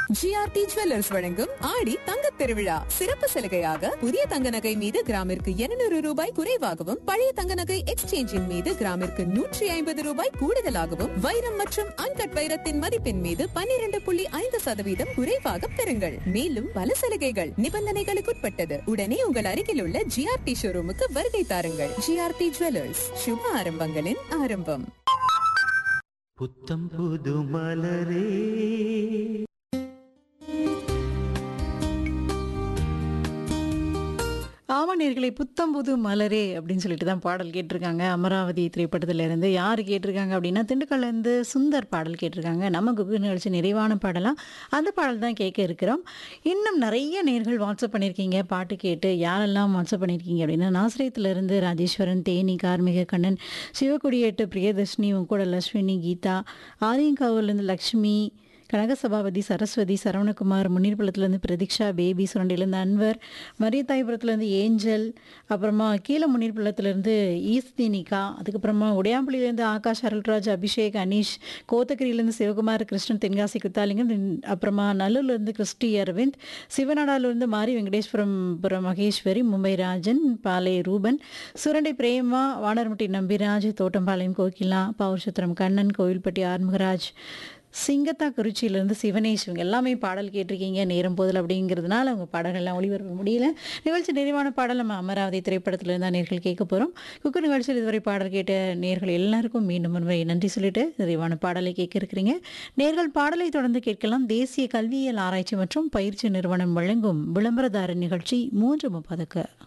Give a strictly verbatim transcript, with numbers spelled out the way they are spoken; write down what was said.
GRT jewellers வழங்கும் ஆடி தங்க திருவிழா சிறப்பு சலுகையாக புதிய தங்க நகை மீது கிராமிற்கு இருநூறு ரூபாய் குறைவாகவும் பழைய தங்க நகை எக்ஸ்சேஞ்சின் மீது கிராமிற்கு நூற்றி ஐம்பது ரூபாய் கூடுதலாகவும் வைரம் மற்றும் அன்கட் வைரத்தின் மதிப்பின் மீது பன்னிரண்டு புள்ளி ஐந்து சதவீதம் குறைவாக பெறுங்கள். மேலும் பல சலுகைகள் நிபந்தனைகளுக்குட்பட்டது. உடனே உங்கள் அருகில் உள்ள ஜிஆர்டி ஷோரூமுக்கு வருகை தாருங்கள். ஜிஆர்டி ஜுவல்லர்ஸ், சுப ஆரம்பங்களின் ஆரம்பம். புத்தம் புது மலரே ஆமா நேயர்களே, புத்தம் புது மலரே அப்படின்னு சொல்லிட்டு தான் பாடல் கேட்டிருக்காங்க. அமராவதி திரைப்படத்துல இருந்து. யார் கேட்டிருக்காங்க அப்படின்னா திண்டுக்கல்ல இருந்து சுந்தர் பாடல் கேட்டிருக்காங்க. நம்ம குக்கு நிகழ்ச்சி நிறைவான பாடலாம் அந்த பாடல் தான் கேட்க இருக்கிறோம். இன்னும் நிறைய நேர்கள் வாட்ஸ்அப் பண்ணியிருக்கீங்க பாட்டு கேட்டு. யாரெல்லாம் வாட்ஸ்அப் பண்ணியிருக்கீங்க அப்படின்னா நாசிரியத்துல இருந்து ராஜேஸ்வரன், தேனி, கார்மிக கண்ணன், சிவகுடியேட்டு பிரியதர்ஷினி, உங்கூட லட்சுமி, கீதா, ஆரியங்காவூர்லேருந்து லக்ஷ்மி, கனகசபாபதி, சரஸ்வதி, சரவணகுமார், முன்னீர்பள்ளத்துலேருந்து பிரதீக்ஷா, பேபி, சுரண்டிலேருந்து அன்வர், மரியத்தாய்புரத்துலேருந்து ஏஞ்சல், அப்புறமா கீழே முன்னீர்பள்ளத்துலேருந்து ஈஸ்தினிகா, அதுக்கப்புறமா உடையாம்புலியிலேருந்து ஆகாஷ், அருள்ராஜ், அபிஷேக், அனீஷ், கோத்தகிரியிலேருந்து சிவகுமார், கிருஷ்ணன், தென்காசி குத்தாலிங்கம், அப்புறமா நல்லூர்லேருந்து கிறிஸ்டி அரவிந்த், சிவநாடாலூர்லேருந்து மாரி வெங்கடேஸ்வரம், புரம் மகேஸ்வரி, மும்பை ராஜன், பாலை ரூபன், சுரண்டை பிரேமா, வானர்முட்டி நம்பிராஜ், தோட்டம்பாளையம் கோகிலா, பௌர்ஷத்திரம் கண்ணன், கோவில்பட்டி ஆர்முகராஜ், சிங்கத்தா குறிச்சியிலேருந்து சிவனேஷ், இவங்க எல்லாமே பாடல் கேட்டிருக்கீங்க. நேரம் போதல் அப்படிங்கிறதுனால அவங்க பாடல்கள்லாம் ஒளிபரப்ப முடியல. நிகழ்ச்சி நிறைவான பாடல் நம்ம அமராவதி திரைப்படத்தில் இருந்தால் நேர்கள் கேட்க போகிறோம். குக்கு நிகழ்ச்சியில் இதுவரை பாடல் கேட்ட நேர்கள் எல்லாருக்கும் மீண்டும் முறை நன்றி சொல்லிட்டு நிறைவான பாடலை கேட்க இருக்கிறீங்க. நேர்கள் பாடலை தொடர்ந்து கேட்கலாம். தேசிய கல்வியியல் ஆராய்ச்சி மற்றும் பயிற்சி நிறுவனம் வழங்கும் விளம்பரதார நிகழ்ச்சி மூன்று முப்பதுக்கு.